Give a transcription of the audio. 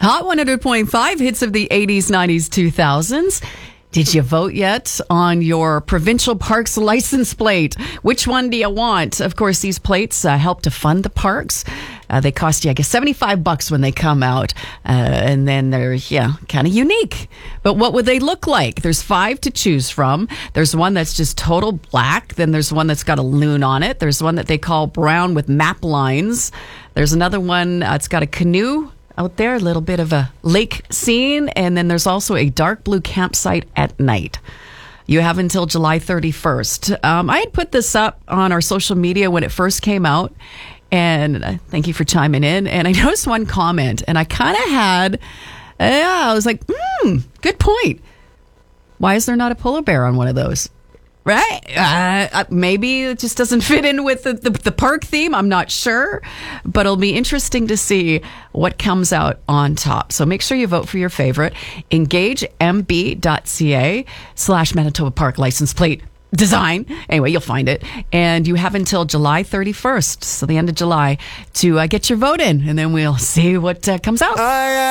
Hot 100.5 hits of the 80s, 90s, 2000s. Did you vote yet on your provincial parks license plate? Which one do you want? Of course, these plates help to fund the parks. They cost you, I guess, $75 when they come out. And then they're, kind of unique. But what would they look like? There's 5 to choose from. There's one that's just total black. Then there's one that's got a loon on it. There's one that they call brown with map lines. There's another one, it's got a canoe out there, a little bit of a lake scene, and then there's also a dark blue campsite at night. You have until July 31st. I had put this up on our social media when it first came out, and thank you for chiming in. And I noticed one comment, and I kind of had, I was like, good point. Why is there not a polar bear on one of those? Right? Maybe it just doesn't fit in with the park theme. I'm not sure. But it'll be interesting to see what comes out on top. So make sure you vote for your favorite. EngageMB.ca/Manitoba Park License Plate Design. Anyway, you'll find it. And you have until July 31st, so the end of July, to get your vote in. And then we'll see what comes out.